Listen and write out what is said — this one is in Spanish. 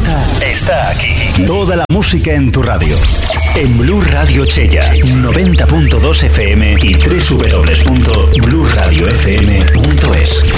está aquí. Toda la música en tu radio. En Blu Radio Chella, 90.2 FM y www.bluradiofm.es.